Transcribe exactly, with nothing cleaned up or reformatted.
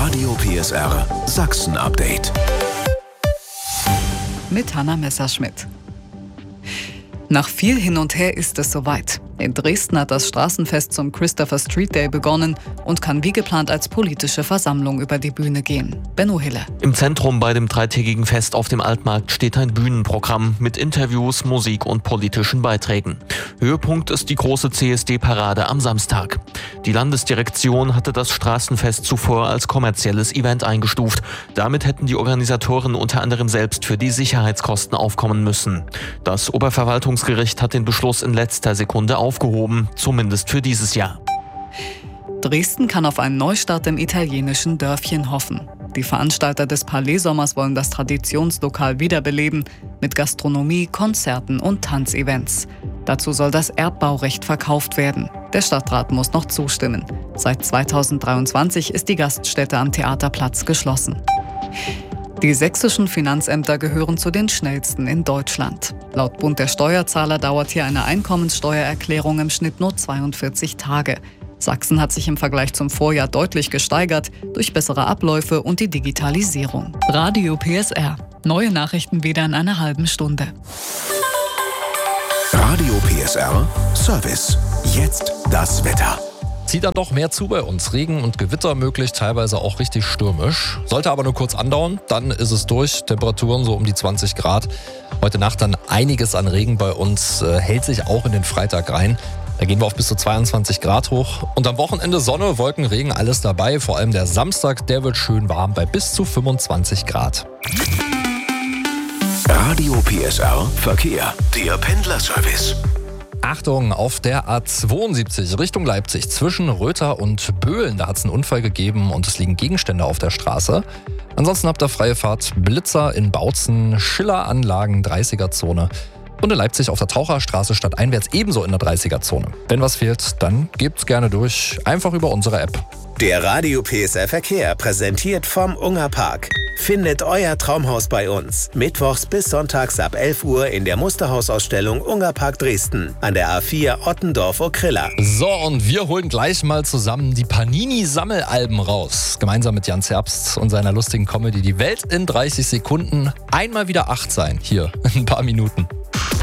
Radio P S R Sachsen Update. Mit Hanna Messerschmidt. Nach viel Hin und Her ist es soweit. In Dresden hat das Straßenfest zum Christopher Street Day begonnen und kann wie geplant als politische Versammlung über die Bühne gehen. Benno Hille. Im Zentrum bei dem dreitägigen Fest auf dem Altmarkt steht ein Bühnenprogramm mit Interviews, Musik und politischen Beiträgen. Höhepunkt ist die große C S D-Parade am Samstag. Die Landesdirektion hatte das Straßenfest zuvor als kommerzielles Event eingestuft. Damit hätten die Organisatoren unter anderem selbst für die Sicherheitskosten aufkommen müssen. Das Oberverwaltungsgericht hat den Beschluss in letzter Sekunde aufgehoben, zumindest für dieses Jahr. Dresden kann auf einen Neustart im italienischen Dörfchen hoffen. Die Veranstalter des Palais-Sommers wollen das Traditionslokal wiederbeleben mit Gastronomie, Konzerten und Tanzevents. Dazu soll das Erbbaurecht verkauft werden. Der Stadtrat muss noch zustimmen. Seit zweitausenddreiundzwanzig ist die Gaststätte am Theaterplatz geschlossen. Die sächsischen Finanzämter gehören zu den schnellsten in Deutschland. Laut Bund der Steuerzahler dauert hier eine Einkommenssteuererklärung im Schnitt nur zweiundvierzig Tage. Sachsen hat sich im Vergleich zum Vorjahr deutlich gesteigert durch bessere Abläufe und die Digitalisierung. Radio P S R. Neue Nachrichten wieder in einer halben Stunde. Radio P S R Service. Jetzt das Wetter. Zieht dann doch mehr zu bei uns. Regen und Gewitter möglich, teilweise auch richtig stürmisch. Sollte aber nur kurz andauern, dann ist es durch. Temperaturen so um die zwanzig Grad. Heute Nacht dann einiges an Regen bei uns, äh, hält sich auch in den Freitag rein. Da gehen wir auf bis zu zweiundzwanzig Grad hoch. Und am Wochenende Sonne, Wolken, Regen, alles dabei. Vor allem der Samstag, der wird schön warm bei bis zu fünfundzwanzig Grad. Radio P S R Verkehr. Der Pendlerservice. Achtung, auf der A zweiundsiebzig Richtung Leipzig zwischen Röther und Böhlen. Da hat es einen Unfall gegeben und es liegen Gegenstände auf der Straße. Ansonsten habt ihr freie Fahrt. Blitzer in Bautzen, Schilleranlagen, dreißiger-Zone. Und in Leipzig auf der Taucherstraße stadteinwärts ebenso in der dreißiger-Zone. Wenn was fehlt, dann gebt's gerne durch. Einfach über unsere App. Der Radio P S R Verkehr präsentiert vom Ungerpark. Findet euer Traumhaus bei uns. Mittwochs bis sonntags ab elf Uhr in der Musterhausausstellung Ungerpark Dresden an der A vier Ottendorf-Okrilla. So, und wir holen gleich mal zusammen die Panini-Sammelalben raus. Gemeinsam mit Jan Zerbst und seiner lustigen Comedy Die Welt in dreißig Sekunden. Einmal wieder acht sein. Hier, in ein paar Minuten.